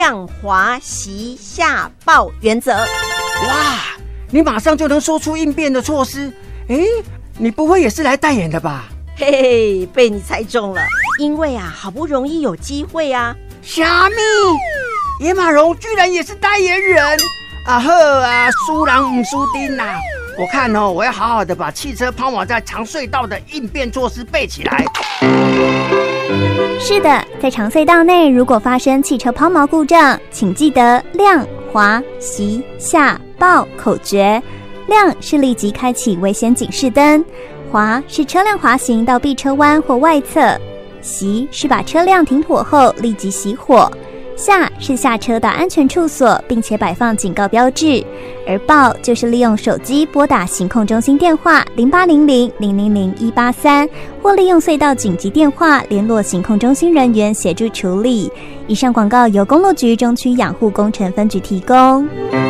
量滑息下报原则。 哇，你马上就能说出应变的措施。你不会也是来代言的吧？ 嘿嘿，被你猜中了，因为好不容易有机会啊。 虾米？野马荣居然也是代言人啊！呵啊，输人不输丁啊！我看我要好好的把汽车抛锚在长隧道的应变措施背起来。 是的，在长隧道内，如果发生汽车抛锚故障，请记得亮、滑、息、下、报口诀。亮是立即开启危险警示灯，滑是车辆滑行到避车弯或外侧，息是把车辆停妥后立即熄火，下是下车到安全处所并且摆放警告标志，而报就是利用手机拨打行控中心电话0800-000-183，或利用隧道紧急电话联络行控中心人员协助处理。以上广告由公路局中区养护工程分局提供。